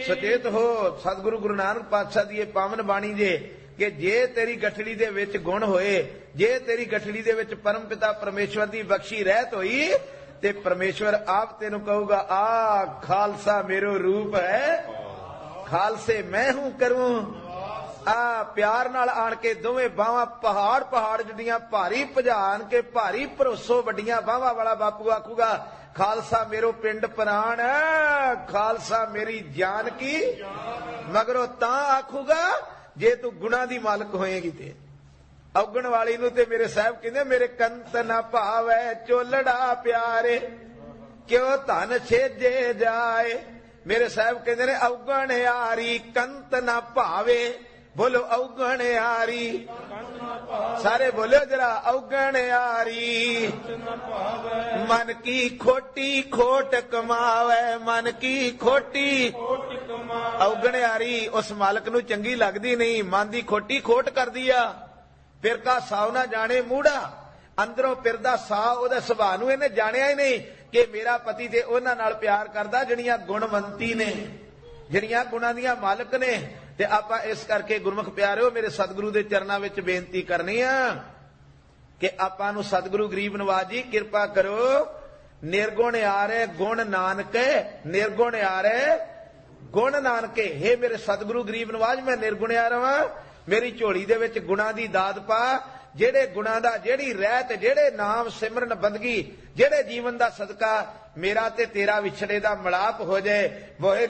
सचेत हो। सतगुरु गुरु नानक पातशाह दी पावन बाणी जे कि जे तेरी गठड़ी दे विच गुण होए, जे तेरी गठड़ी दे विच परम पिता परमेश्वर दी बख्शी रहत होई ते परमेश्वर आप तेनू कहूगा आ खालसा मेरो रूप है, खालसे मैं हूं करूं। आ प्यार नाल आण के दोवें बावां पहाड़ पहाड़ जिड्डियां भारी भजान के भारी भरोसो वड्डियां बावां वाला बापू आखूगा खालसा मेरो पिंड प्राण, खालसा मेरी जान की। मगरों तां आखूगा जे तू गुणा दी मालक होएगी ते औगण वाली नूं ते मेरे साहब कहंदे मेरे कंत ना भावै चोलड़ा प्यारे, क्यों धन छेजे जाए। मेरे साहब कहंदे ने औगण यारी कंत ना भावे। बोलो औगण यारी, सारे बोलो जरा औगण यारी। मन की खोटी खोट कमावे, मन की खोटी औगण यारी उस मालक नूं चंगी लगदी नहीं, मन दी खोटी खोट कर दिया। फिर का साव ना जाने मूड़ा, अंदरों फिरदा साव ओहदे सुभाਅ नूं इहने जाणिया ही नहीं कि मेरा पति ते उहनां नाल प्यार करदा जिहड़ियां गुणवंती ने, जिहड़ियां गुणां दियां मालक ने। ते आपां इस करके गुरमुख प्यारिओ मेरे सतगुरु दे चरनां विच बेनती करनी आ कि आपां नूं सतगुरु गरीब नवाज जी किरपा करो। निर्गुण यारे गुण नानके, निर्गुण यारे गुण नानके। हे मेरे सतगुरु गरीब नवाज मैं निर्गुण यार वां, मेरी झोली दे विच गुणां दी दात पा। जेड़े गुणां दा जेड़ी रहत जेड़े नाम सिमरन बंदगी जेड़े जीवन दा सदका मेरा ते तेरा विछड़े दा मिलाप हो जाए। वोहे